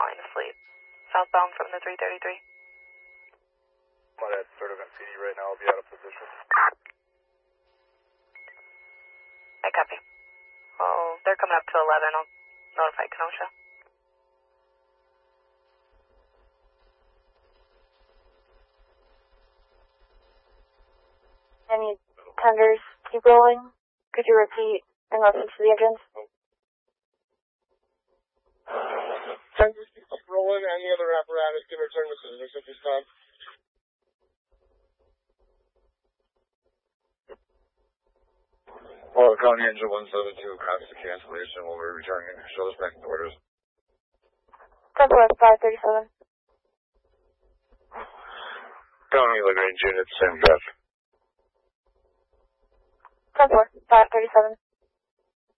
falling asleep. Southbound from the 333. My dad's sort of in PD right now. I'll be out of position. I copy. Oh, they're coming up to 11. I'll notify Kenosha. Any tenders keep rolling? Could you repeat and listen to the engines? Tenders keep rolling. Any other apparatus can return to service at this time. Well, County Engine 172, copies the cancellation. We'll be returning. Show us back in orders. 537. County Lagrange unit, same Jeff. 537.